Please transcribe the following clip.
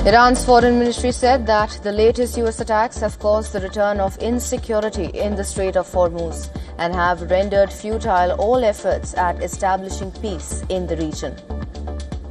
Iran's foreign ministry said that the latest US attacks have caused the return of insecurity in the Strait of Hormuz and have rendered futile all efforts at establishing peace in the region.